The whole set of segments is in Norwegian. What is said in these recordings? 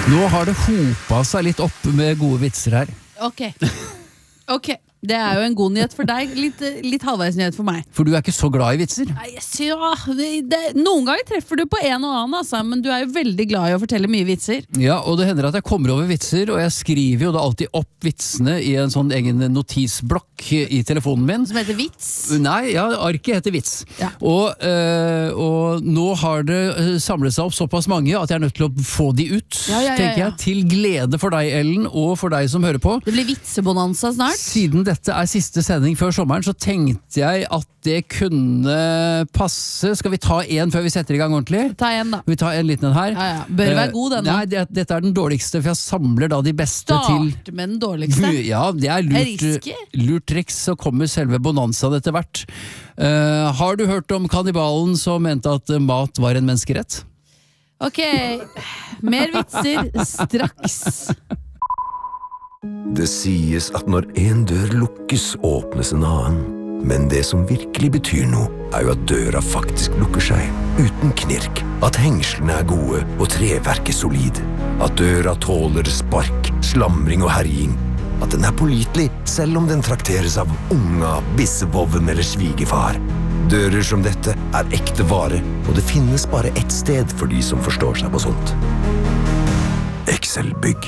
Nå har det hopet seg litt opp med gode vitser her. Ok, det jo en god nyhet for deg, litt halvveis nyhet for meg. For du ikke så glad i vitser? Nei, noen ganger treffer du på en og annen, altså, men du jo veldig glad i å fortelle mye vitser. Ja, og det hender at jeg kommer over vitser, og jeg skriver jo da alltid opp vitsene i en sånn egen notisblokk i telefonen min. Som heter Vits? Nei, ja, arket heter Vits. Ja. Og nå har det samlet seg opp såpass mange at jeg nødt til å få de ut, tenker jeg, til glede for deg, Ellen, og for deg som hører på. Det blir vitsebonanza snart. Siden dette siste sending før sommeren, så tenkte jeg at det kunne passe. Skal vi ta en før vi setter i gang ordentlig? Ta en da. Vi tar en liten her. Ja. Bør være god den da. Nei, dette den dårligste, for jeg samler da de beste til... Start med den dårligste. Ja, det lurt triks, så kommer selve bonanzaen etter hvert. Har du hørt om kannibalen som mente at mat var en menneskerett? Ok, mer vitser straks. Det sies at når en dør lukkes, åpnes en annen. Men det som virkelig betyr noe, jo at døra faktisk lukker seg, uten knirk. At hengslene gode og treverket solid. At døra tåler spark, slamring og herjing. At den pålitelig, selv om den trakteres av unga, bissevovven eller svigefar. Dører som dette ekte vare, og det finnes bare ett sted for de som forstår seg på sånt. Excel-bygg.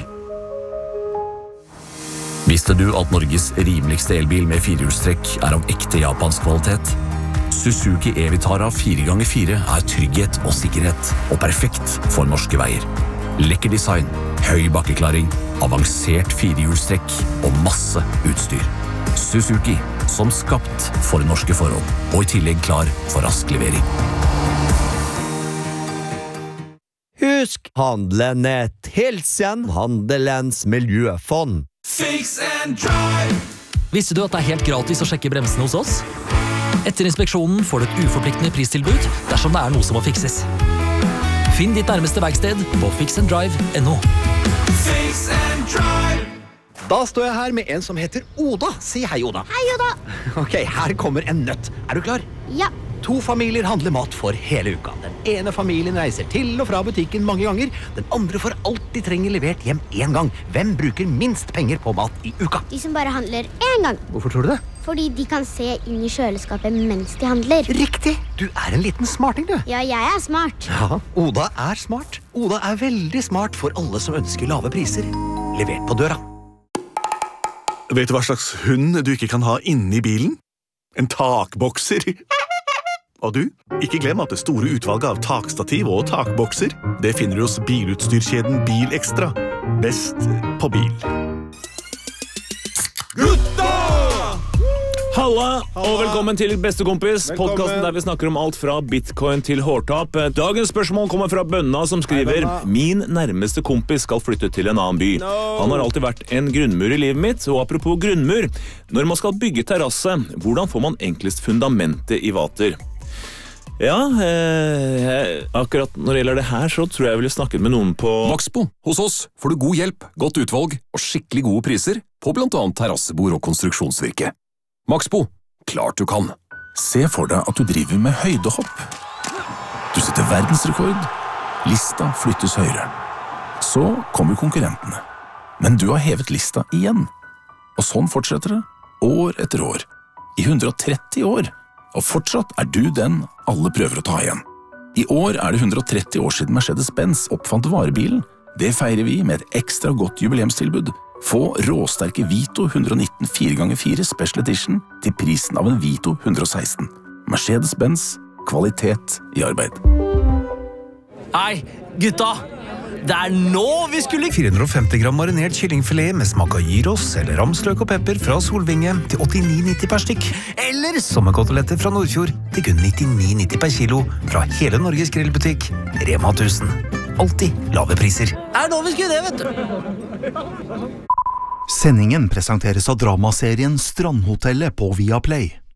Visste du at Norges rimeligste elbil med firehjulstrekk av ekte japansk kvalitet? Suzuki e-Vitara 4x4 trygghet og sikkerhet, og perfekt for norske veier. Lekker design, høy bakkeklaring, avansert firehjulstrekk og masse utstyr. Suzuki, som skapt for norske forhold, og i tillegg klar for rask levering. Husk, Handlenett hilsen Handelens miljøfond. Fix and drive. Visste du at det helt gratis å sjekke bremsene hos oss? Etter inspeksjonen får du et uforpliktende pristilbud dersom det noe som må fikses. Finn ditt nærmeste verksted på fixanddrive.no. Fix and drive. Da står jeg her med en som heter Oda. Si hei, Oda. Hei, Oda. Ok, her kommer en nøtt. Du klar? Ja. 2 familier handler mat for hele uka. Den ene familien reiser til og fra butikken mange ganger. Den andre får alt de trenger levert hjem en gang. Hvem bruker minst penger på mat i uka? De som bare handler en gang. Hvorfor tror du det? Fordi de kan se inn i kjøleskapet mens de handler. Riktig! Du en liten smarting, du. Ja, jeg smart. Ja, Oda smart. Oda veldig smart for alle som ønsker lave priser. Levert på døra. Vet du hva slags hund du ikke kan ha inne i bilen? En takbokser. Og du, ikke glem at det store utvalget av takstativ og takbokser, det finner du hos bilutstyrkjeden Bil Extra. Best på bil. Gutta! Halla, og velkommen til Bestekompis, podcasten der vi snakker om alt fra bitcoin til hårtap. Dagens spørsmål kommer fra Bønna som skriver: Min nærmeste kompis skal flytte til en annen by. Han har alltid vært en grunnmur i livet mitt, og apropos grunnmur, når man skal bygge terrasse, hvordan får man enklest fundamentet i vater? Ja, akkurat når det gjelder det her, så tror jeg ville snakket med noen på Maxbo. Hos oss får du god hjelp, godt utvalg og skikkelig gode priser på blant annet terrassebord og konstruksjonsvirke. Maxbo, klart du kan. Se for deg at du driver med høydehopp. Du setter verdensrekord. Lista flyttes høyere. Så kommer konkurrentene. Men du har hevet lista igjen. Og sånn fortsetter det, år etter år. I 130 år. Og fortsatt du den alle prøver å ta igjen. I år det 130 år siden Mercedes-Benz oppfant varebilen. Det feirer vi med et ekstra godt jubileumstilbud. Få råsterke Vito 119 4x4 Special Edition til prisen av en Vito 116. Mercedes-Benz, kvalitet i arbeid. Hei, gutta! Det nå vi skulle... 450 gram marinert kyllingfilet med smak av gyros eller ramsløk og pepper fra Solvinge til 89,90 per stykk. Eller sommerkoteletter fra Nordfjord til kun 99,90 per kilo fra hele Norges grillbutikk Rema 1000. Alltid lave priser. Nå vi skulle det, vet du! Sendingen presenteres av dramaserien Strandhotellet på Viaplay.